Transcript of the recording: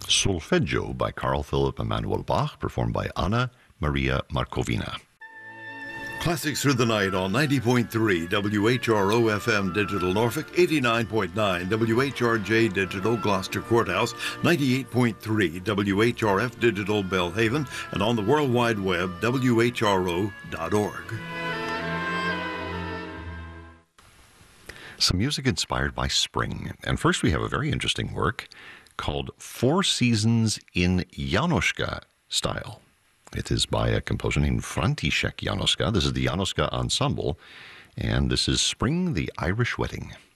Solfeggio by Carl Philipp Emanuel Bach, performed by Anna Maria Markovina. Classics through the night on 90.3 WHRO FM Digital Norfolk, 89.9 WHRJ Digital Gloucester Courthouse, 98.3 WHRF Digital Belhaven, and on the World Wide Web, WHRO.org. Some music inspired by spring. And first we have a very interesting work called Four Seasons in Janoska style. It is by a composer named František Janoska. This is the Janoska Ensemble, and this is Spring, the Irish Wedding.